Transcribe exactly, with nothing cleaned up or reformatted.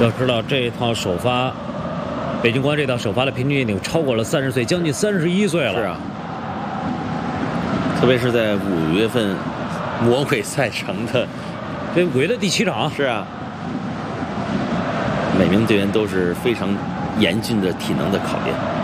要知道这套首发，北京国安这套首发的平均年龄超过了三十岁，将近三十一岁了。 是啊，特别是在五月份魔鬼赛程的这五月的第七场。 是啊，每名队员都是非常严峻的体能的考验。